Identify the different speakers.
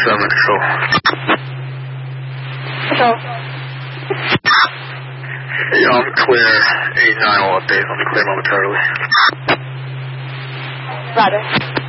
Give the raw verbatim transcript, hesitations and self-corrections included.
Speaker 1: seven, control.
Speaker 2: Control.
Speaker 1: Yeah, I'm clear. eight nine will update. I'm clear momentarily.
Speaker 2: Roger.